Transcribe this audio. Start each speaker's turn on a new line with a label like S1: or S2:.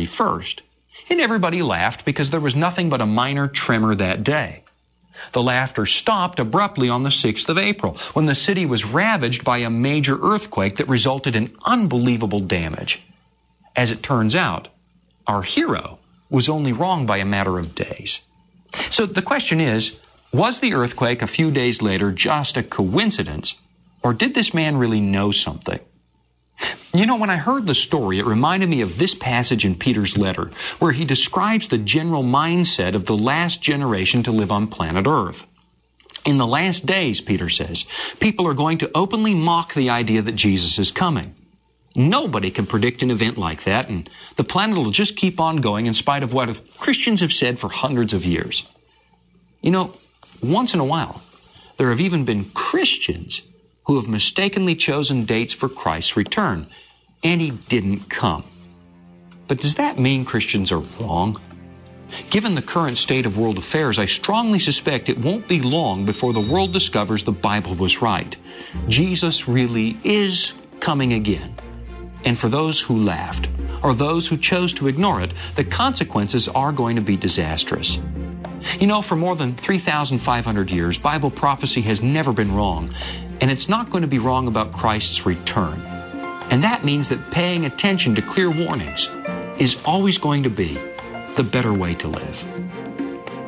S1: 31st. And everybody laughed because there was nothing but a minor tremor that day. The laughter stopped abruptly on the 6th of April, when the city was ravaged by a major earthquake that resulted in unbelievable damage. As it turns out, our hero was only wrong by a matter of days. So the question is, was the earthquake a few days later just a coincidence, or did this man really know something? You know, when I heard the story, it reminded me of this passage in Peter's letter, where he describes the general mindset of the last generation to live on planet Earth. In the last days, Peter says, people are going to openly mock the idea that Jesus is coming. Nobody can predict an event like that, and the planet will just keep on going in spite of what Christians have said for hundreds of years. You know, once in a while, there have even been Christians who have mistakenly chosen dates for Christ's return, and he didn't come. But does that mean Christians are wrong? Given the current state of world affairs, I strongly suspect it won't be long before the world discovers the Bible was right. Jesus really is coming again. And for those who laughed, or those who chose to ignore it, the consequences are going to be disastrous. You know, for more than 3,500 years, Bible prophecy has never been wrong, and it's not going to be wrong about Christ's return. And that means that paying attention to clear warnings is always going to be the better way to live.